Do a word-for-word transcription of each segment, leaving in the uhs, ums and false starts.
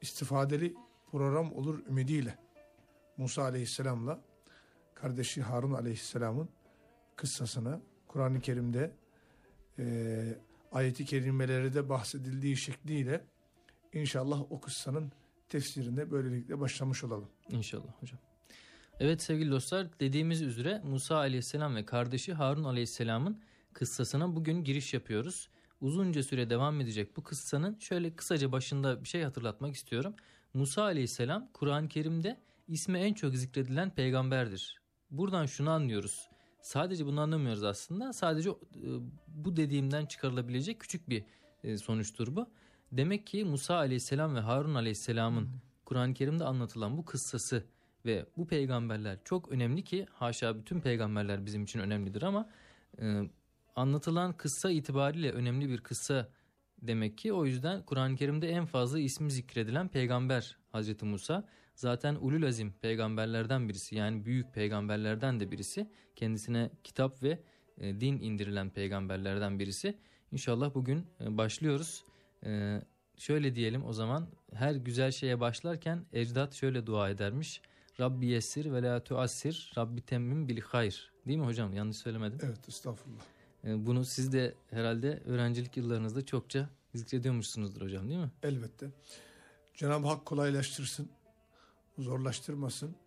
istifadeli program olur ümidiyle Musa Aleyhisselam'la kardeşi Harun Aleyhisselam'ın kıssasına Kur'an-ı Kerim'de e, ayet-i kerimeleri de bahsedildiği şekliyle inşallah o kıssanın tefsirine böylelikle başlamış olalım. İnşallah hocam. Evet sevgili dostlar, dediğimiz üzere Musa Aleyhisselam ve kardeşi Harun Aleyhisselam'ın kıssasına bugün giriş yapıyoruz. Uzunca süre devam edecek bu kıssanın şöyle kısaca başında bir şey hatırlatmak istiyorum. Musa Aleyhisselam Kur'an-ı Kerim'de ismi en çok zikredilen peygamberdir. Buradan şunu anlıyoruz. Sadece bunu anlamıyoruz aslında. Sadece bu dediğimden çıkarılabilecek küçük bir sonuçtur bu. Demek ki Musa Aleyhisselam ve Harun Aleyhisselam'ın hmm. Kur'an-ı Kerim'de anlatılan bu kıssası ve bu peygamberler çok önemli ki haşa bütün peygamberler bizim için önemlidir ama e, anlatılan kıssa itibariyle önemli bir kıssa demek ki. O yüzden Kur'an-ı Kerim'de en fazla ismi zikredilen peygamber Hazreti Musa. Zaten ulul azim peygamberlerden birisi, yani büyük peygamberlerden de birisi. Kendisine kitap ve e, din indirilen peygamberlerden birisi. İnşallah bugün e, başlıyoruz. E, şöyle diyelim o zaman, her güzel şeye başlarken ecdat şöyle dua edermiş. Rabbi yessir ve la tuassir, Rabbi temmim bil hayr. Değil mi hocam? Yanlış söylemedim. Evet, estağfurullah. Bunu siz de herhalde öğrencilik yıllarınızda çokça zikrediyormuşsunuzdur hocam, değil mi? Elbette. Cenab-ı Hak kolaylaştırsın, zorlaştırmasın.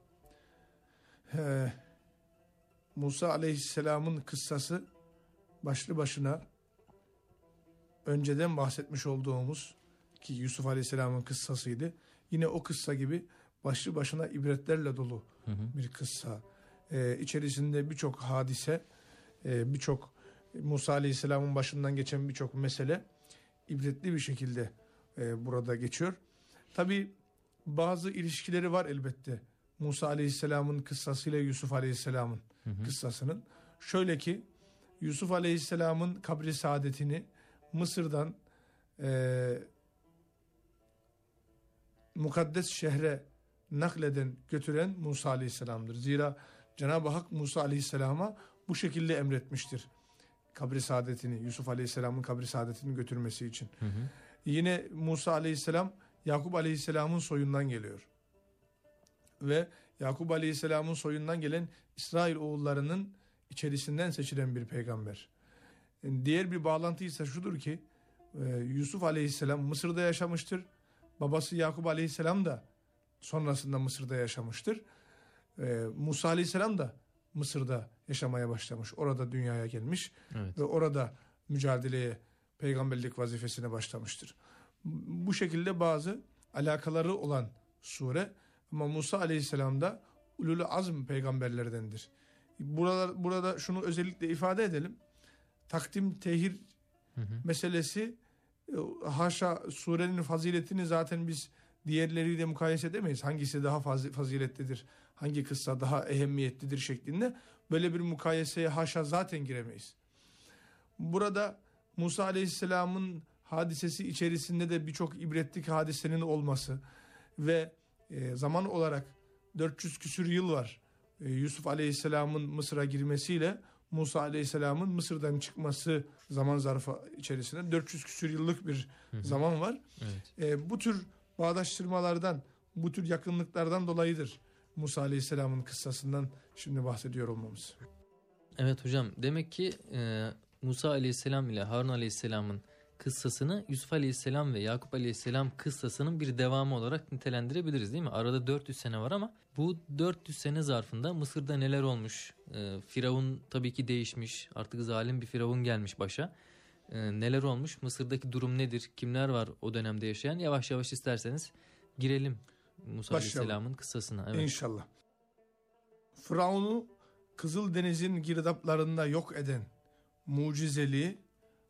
He, Musa Aleyhisselam'ın kıssası başlı başına önceden bahsetmiş olduğumuz ki Yusuf Aleyhisselam'ın kıssasıydı. Yine o kıssa gibi başlı başına ibretlerle dolu hı hı. bir kıssa. Ee, içerisinde birçok hadise, e, birçok Musa Aleyhisselam'ın başından geçen birçok mesele ibretli bir şekilde e, burada geçiyor. Tabi bazı ilişkileri var elbette Musa Aleyhisselam'ın kıssasıyla Yusuf Aleyhisselam'ın hı hı. kıssasının. Şöyle ki Yusuf Aleyhisselam'ın kabri saadetini Mısır'dan e, mukaddes şehre nakleden götüren Musa Aleyhisselam'dır. Zira Cenab-ı Hak Musa Aleyhisselam'a bu şekilde emretmiştir. Kabri saadetini, Yusuf Aleyhisselam'ın kabri saadetini götürmesi için. Hı hı. Yine Musa Aleyhisselam Yakup Aleyhisselam'ın soyundan geliyor. Ve Yakup Aleyhisselam'ın soyundan gelen İsrail oğullarının içerisinden seçilen bir peygamber. Yani diğer bir bağlantı ise şudur ki Yusuf Aleyhisselam Mısır'da yaşamıştır. Babası Yakup Aleyhisselam da sonrasında Mısır'da yaşamıştır. Musa Aleyhisselam da Mısır'da yaşamaya başlamış. Orada dünyaya gelmiş. Evet. Ve orada mücadeleye, peygamberlik vazifesine başlamıştır. Bu şekilde bazı alakaları olan sure, ama Musa Aleyhisselam da ulul azm peygamberlerdendir. Burada, burada şunu özellikle ifade edelim. Takdim tehir hı hı. meselesi, haşa surenin faziletini zaten biz diğerleriyle mukayese edemeyiz. Hangisi daha faz, faziletlidir, hangi kıssa daha ehemmiyetlidir şeklinde böyle bir mukayeseye haşa zaten giremeyiz. Burada Musa Aleyhisselam'ın hadisesi içerisinde de birçok ibretlik hadisenin olması ve e, zaman olarak dört yüz küsür yıl var. E, Yusuf Aleyhisselam'ın Mısır'a girmesiyle Musa Aleyhisselam'ın Mısır'dan çıkması zaman zarfı içerisinde dört yüz küsür yıllık bir hı hı. zaman var. Evet. E, bu tür bağdaştırmalardan, bu tür yakınlıklardan dolayıdır Musa Aleyhisselam'ın kıssasından şimdi bahsediyor olmamız. Evet hocam, demek ki e, Musa Aleyhisselam ile Harun Aleyhisselam'ın kıssasını Yusuf Aleyhisselam ve Yakup Aleyhisselam kıssasının bir devamı olarak nitelendirebiliriz, değil mi? Arada dört yüz sene var ama bu dört yüz sene zarfında Mısır'da neler olmuş? E, Firavun tabii ki değişmiş, artık zalim bir Firavun gelmiş başa. E, neler olmuş? Mısır'daki durum nedir? Kimler var o dönemde yaşayan? Yavaş yavaş isterseniz girelim Musa Aleyhisselam'ın kıssasına. Evet. İnşallah. Firavun'u Kızıldeniz'in girdaplarında yok eden mucizeli,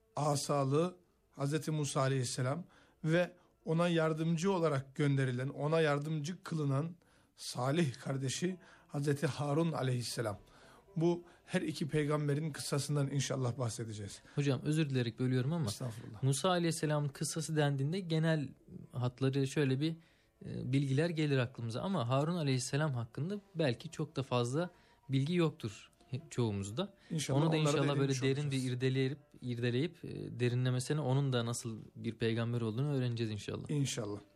asalı Hazreti Musa Aleyhisselam ve ona yardımcı olarak gönderilen, ona yardımcı kılınan salih kardeşi Hazreti Harun Aleyhisselam. Bu her iki peygamberin kıssasından inşallah bahsedeceğiz. Hocam özür dilerim bölüyorum ama Musa Aleyhisselam'ın kıssası dendiğinde genel hatları şöyle bir e, bilgiler gelir aklımıza, ama Harun Aleyhisselam hakkında belki çok da fazla bilgi yoktur çoğumuzda. İnşallah onu da inşallah böyle derin bir irdeleyip, irdeleyip e, derinlemesine onun da nasıl bir peygamber olduğunu öğreneceğiz inşallah. İnşallah.